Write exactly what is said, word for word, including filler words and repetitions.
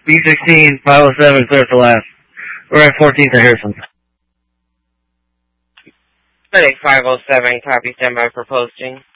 B sixteen, five oh seven, clear to last. We're at fourteenth to Harrison. Medic five oh seven, copy, standby for posting.